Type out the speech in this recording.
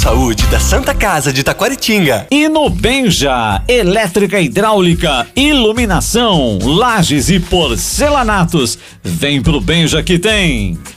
Saúde da Santa Casa de Taquaritinga. E no Benja, elétrica hidráulica, iluminação, lajes e porcelanatos. Vem pro Benja que tem.